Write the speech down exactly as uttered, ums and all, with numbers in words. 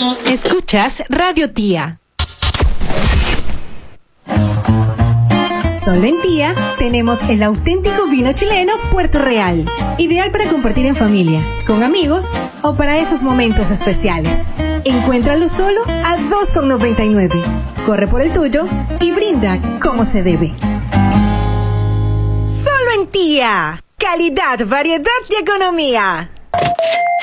Escuchas Radio Tía. Solo en Tía tenemos el auténtico vino chileno Puerto Real, ideal para compartir en familia, con amigos o para esos momentos especiales. Encuéntralo solo a dos con noventa y nueve. Corre por el tuyo y brinda como se debe. Solo en Tía. Calidad, variedad y economía.